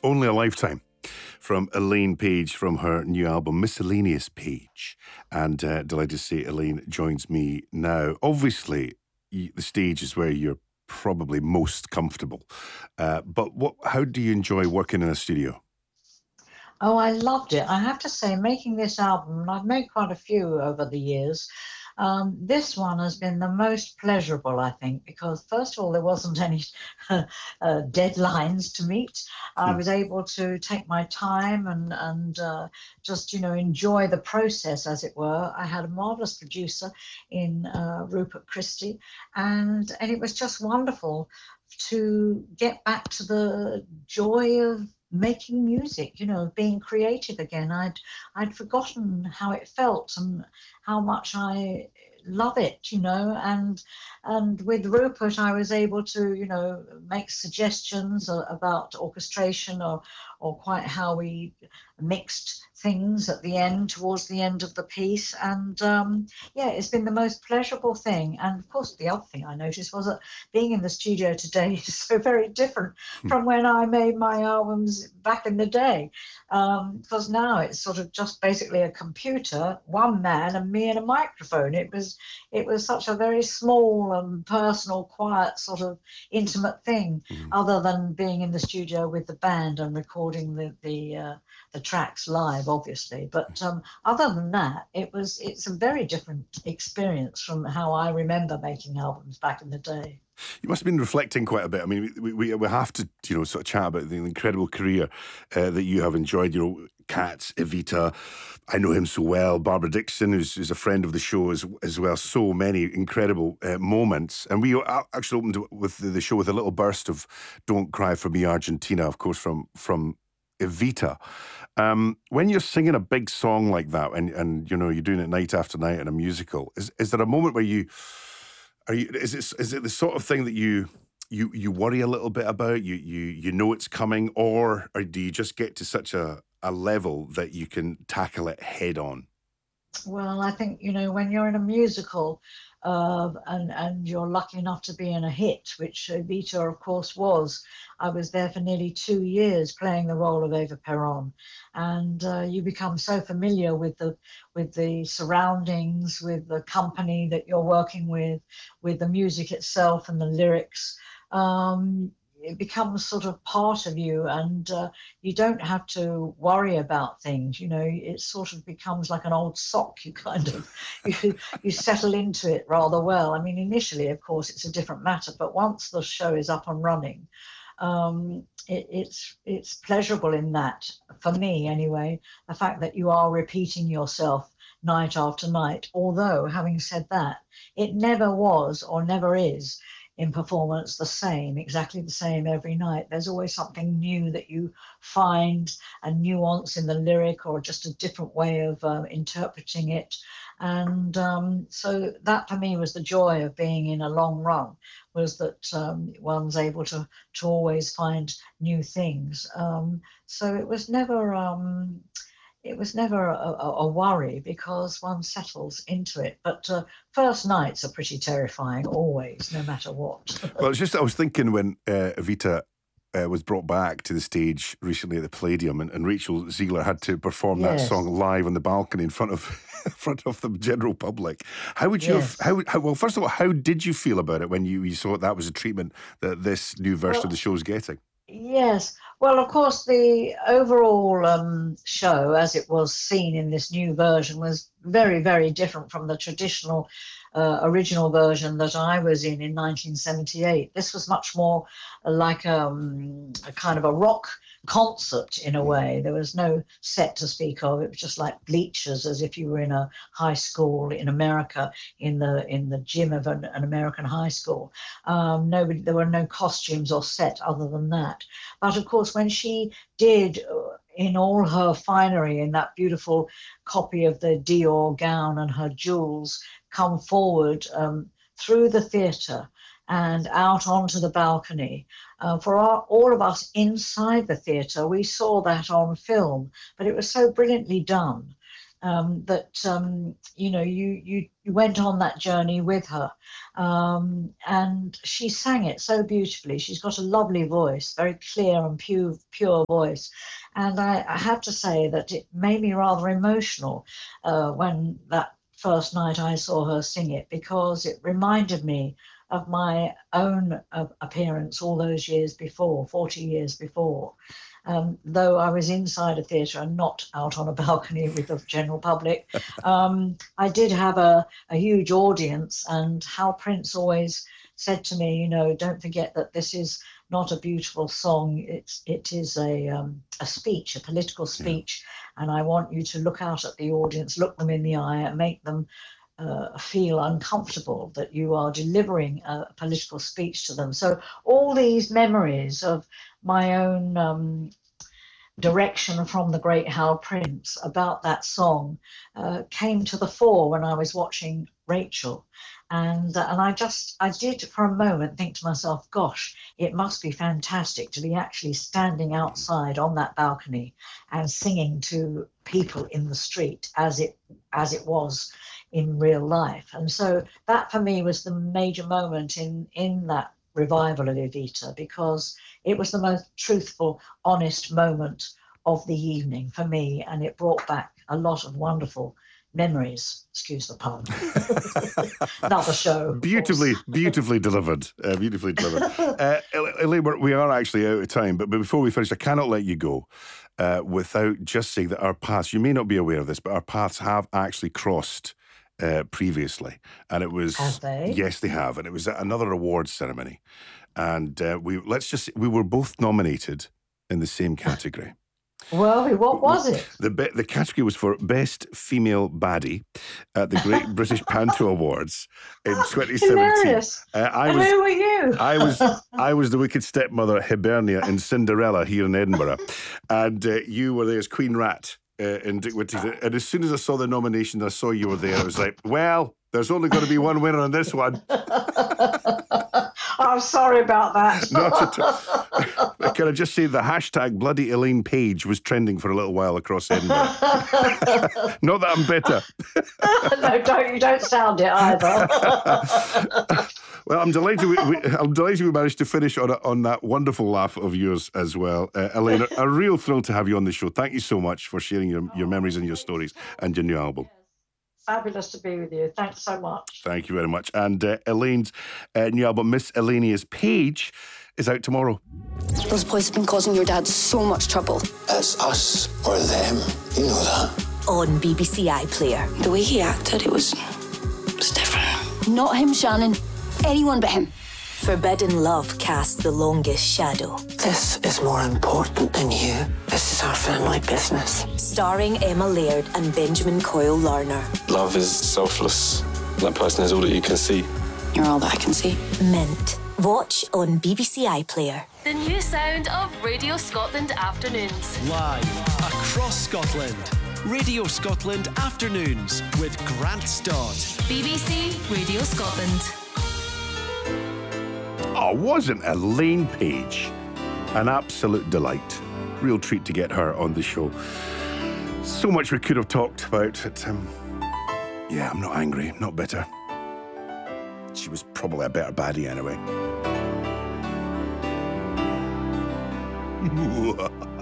Only a Lifetime from Elaine Page from her new album Miscellaneous Page. And delighted to say Elaine joins me now. Obviously, the stage is where you're probably most comfortable. But how do you enjoy working in a studio? Oh, I loved it. I have to say, making this album, and I've made quite a few over the years, this one has been the most pleasurable, I think, because first of all, there wasn't any deadlines to meet. I Hmm. was able to take my time and just, enjoy the process, as it were. I had a marvelous producer in Rupert Christie, and it was just wonderful to get back to the joy of making music, being creative again. I'd forgotten how it felt and how much I love it, and with Rupert I was able to, make suggestions about orchestration or quite how we mixed things at the end, towards the end of the piece. And yeah, it's been the most pleasurable thing. And of course, the other thing I noticed was that being in the studio today is so very different from when I made my albums back in the day. Because now it's sort of just basically a computer, one man, and me and a microphone. It was such a very small and personal, quiet, sort of intimate thing, Hmm. other than being in the studio with the band and recording the tracks live, obviously. But other than that, it's a very different experience from how I remember making albums back in the day. You must have been reflecting quite a bit. I mean, we have to, sort of chat about the incredible career that you have enjoyed. Cats, Evita, I know him so well. Barbara Dixon, who's a friend of the show as well. So many incredible moments. And we actually opened with the show with a little burst of "Don't Cry for Me, Argentina," of course, from Evita. When you're singing a big song like that, and you're doing it night after night in a musical, is there a moment where you are you is it the sort of thing that you worry a little bit about? You know it's coming, or do you just get to such a level that you can tackle it head on? Well, I think, when you're in a musical, and you're lucky enough to be in a hit, which Evita, of course, was. I was there for nearly 2 years playing the role of Eva Peron, and you become so familiar with the surroundings, with the company that you're working with the music itself and the lyrics. It becomes sort of part of you, and you don't have to worry about things. It sort of becomes like an old sock. You kind of you settle into it rather well. I mean, initially, of course, it's a different matter, but once the show is up and running, it's pleasurable in that, for me anyway, the fact that you are repeating yourself night after night. Although, having said that, it never was or never is in performance the same, exactly the same every night. There's always something new that you find, a nuance in the lyric or just a different way of interpreting it. And so that for me was the joy of being in a long run, was that one's able to always find new things. So it was never a worry, because one settles into it. But first nights are pretty terrifying always, no matter what. Well, it's just I was thinking when Evita was brought back to the stage recently at the Palladium, and Rachel Ziegler had to perform that song Yes, live on the balcony in front of in front of the general public. How would you have? yes. Well, first of all, how did you feel about it when you saw that was a treatment that this new version of the Well, show is getting? yes. Well, of course, the overall show, as it was seen in this new version, was very, very different from the traditional original version that I was in 1978. This was much more like a kind of a rock concert in a Mm. way. There was no set to speak of. It was just like bleachers, as if you were in a high school in America, in the gym of an American high school. Nobody, there were no costumes or set other than that. But of course, when she did, in all her finery, in that beautiful copy of the Dior gown and her jewels, come forward through the theatre and out onto the balcony. All of us inside the theatre, we saw that on film, but it was so brilliantly done. you know, you went on that journey with her, and she sang it so beautifully. She's got a lovely voice, very clear and pure voice, and I have to say that it made me rather emotional when that first night I saw her sing it, because it reminded me of my own appearance all those years before, 40 years before. Though I was inside a theatre and not out on a balcony with the general public, I did have a huge audience, and Hal Prince always said to me, you know, don't forget that this is not a beautiful song. It is a speech, a political speech, and I want you to look out at the audience, look them in the eye, and make them feel uncomfortable that you are delivering a political speech to them. So all these memories of my own direction from the great Hal Prince about that song came to the fore when I was watching Rachel. And I did for a moment think to myself, gosh, it must be fantastic to be actually standing outside on that balcony and singing to people in the street as it was in real life. And so that for me was the major moment in that revival of Evita, because it was the most truthful, honest moment of the evening for me, and it brought back a lot of wonderful memories. Excuse the pun. Another show. Beautifully delivered. Beautifully delivered. Elaine, we are actually out of time, but before we finish, I cannot let you go without just saying that our paths, you may not be aware of this, but our paths have actually crossed previously. And it was... Have they? Yes, they have. And it was at another awards ceremony. And we were both nominated in the same category. Well, what was it? The category was for Best Female Baddie at the Great British Panto Awards in 2017. Hilarious. And who were you? I was the wicked stepmother Hibernia in Cinderella here in Edinburgh, and you were there as Queen Rat in Dick Whittington. And as soon as I saw the nomination, I saw you were there. I was like, well, there's only going to be one winner on this one. I'm sorry about that. Not at all. Can I just say the hashtag Bloody Elaine Page was trending for a little while across Edinburgh. Not that I'm bitter. No, you don't sound it either. Well, I'm delighted we managed to finish on that wonderful laugh of yours as well. Elaine, a real thrill to have you on the show. Thank you so much for sharing your memories and your stories and your new album. Fabulous to be with you. Thanks so much. Thank you very much. And Elaine's new album, Miscellaneous Page, is out tomorrow. Those boys have been causing your dad so much trouble. It's us or them. You know that. On BBC iPlayer. The way he acted, it was different. Not him, Shannon. Anyone but him. Forbidden Love casts the longest shadow. This is more important than you. This is our family business. Starring Emma Laird and Benjamin Coyle Larner. Love is selfless. That person is all that you can see. You're all that I can see. Mint. Watch on BBC iPlayer. The new sound of Radio Scotland Afternoons. Live across Scotland. Radio Scotland Afternoons with Grant Stott. BBC Radio Scotland. Oh, wasn't Elaine Page an absolute delight? Real treat to get her on the show. So much we could have talked about. Yeah, I'm not angry, not bitter. She was probably a better baddie anyway.